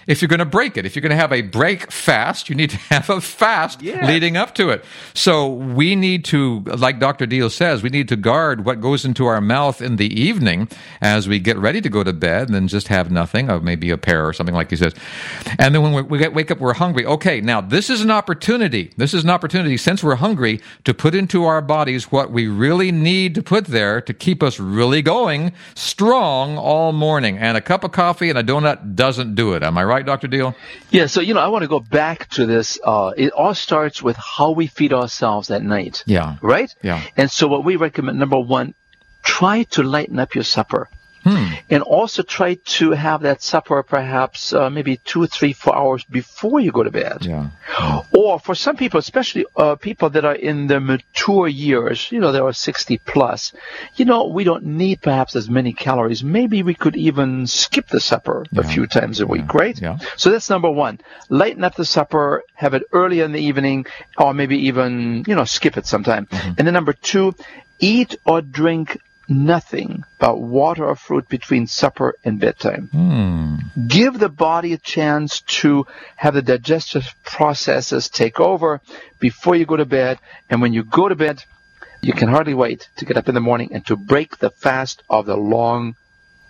if you're going to break it. If you're going to have a break fast, you need to have a fast leading up to it. So we need to, like Dr. Deal says, we need to guard what goes into our mouth in the evening as we get ready to go to bed, and then just have nothing, or maybe a pear or something like he says. And then when we wake up, we're hungry. Okay, now this is an opportunity. This is an opportunity, since we're hungry, to put into our bodies what we really need to put there to keep us really going strong all morning. And a cup of coffee and a donut doesn't do it. Am I right, Dr. Deal? Yeah, so, I want to go back to this. It all starts with how we feed ourselves at night. Yeah. Right? Yeah. And so what we recommend, number one, try to lighten up your supper. And also try to have that supper perhaps maybe 2, 3, 4 hours before you go to bed. Yeah. Or for some people, especially people that are in their mature years, they are 60 plus, we don't need perhaps as many calories. Maybe we could even skip the supper a few times a week, right? Yeah. So that's number one. Lighten up the supper, have it early in the evening, or maybe even, skip it sometime. And then number two, eat or drink nothing but water or fruit between supper and bedtime. Give the body a chance to have the digestive processes take over before you go to bed. And when you go to bed, you can hardly wait to get up in the morning and to break the fast of the long,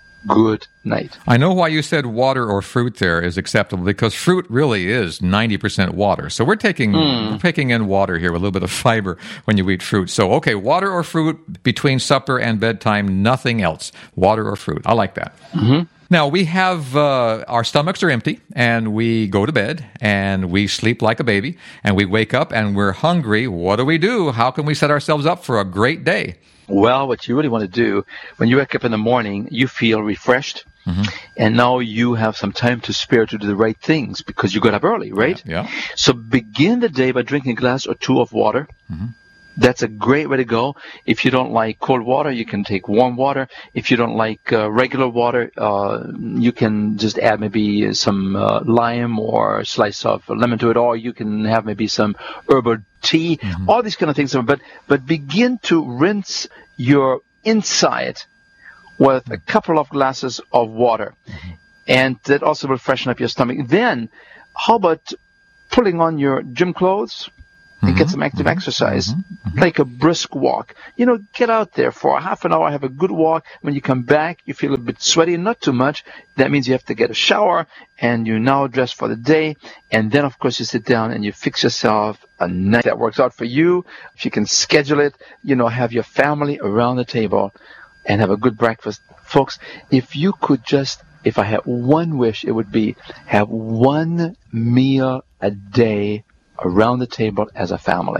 good night. I know why you said water or fruit there is acceptable, because fruit really is 90% water. So we're taking in water here with a little bit of fiber when you eat fruit. So, okay, water or fruit between supper and bedtime, nothing else. Water or fruit. I like that. Now, we have our stomachs are empty, and we go to bed, and we sleep like a baby, and we wake up, and we're hungry. What do? How can we set ourselves up for a great day? Well, what you really want to do, when you wake up in the morning, you feel refreshed, and now you have some time to spare to do the right things because you got up early, right? Yeah. So begin the day by drinking a glass or two of water. That's a great way to go. If you don't like cold water, you can take warm water. If you don't like regular water, you can just add maybe some lime or a slice of lemon to it, or you can have maybe some herbal tea, all these kind of things. But begin to rinse your inside with a couple of glasses of water. And that also will freshen up your stomach. Then, how about pulling on your gym clothes and get some active exercise, like a brisk walk. Get out there for a half an hour, have a good walk. When you come back, you feel a bit sweaty, not too much. That means you have to get a shower, and you're now dressed for the day. And then, of course, you sit down and you fix yourself a night that works out for you. If you can schedule it, have your family around the table and have a good breakfast. Folks, if I had one wish, it would be have one meal a day around the table as a family,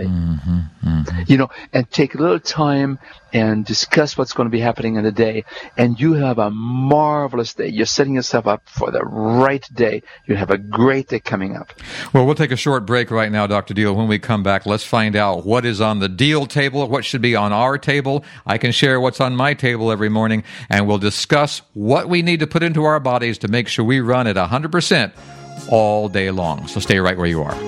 and take a little time and discuss what's going to be happening in the day, and you have a marvelous day. You're setting yourself up for the right day. You have a great day coming up. Well, we'll take a short break right now, Dr. Deal. When we come back, let's find out what is on the Deal table, what should be on our table. I can share what's on my table every morning, and we'll discuss what we need to put into our bodies to make sure we run at 100% all day long. So stay right where you are.